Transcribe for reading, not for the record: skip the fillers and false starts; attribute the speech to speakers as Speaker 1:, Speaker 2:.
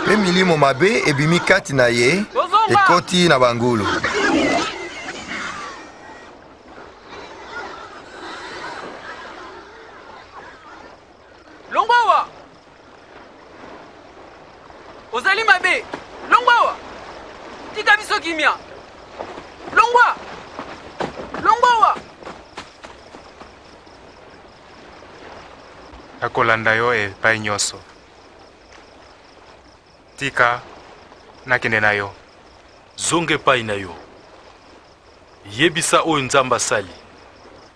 Speaker 1: Pe milimo mabe ebimi kati na ye ekoti na bangulu.
Speaker 2: Longwawa ozali mabe. Longwawa tika biso kimia. Longwawa
Speaker 3: akolanda yo epai nyonso. Tika nakende na yo.
Speaker 4: Zonge epai na yo. Yebisa oyo Nzambe asali.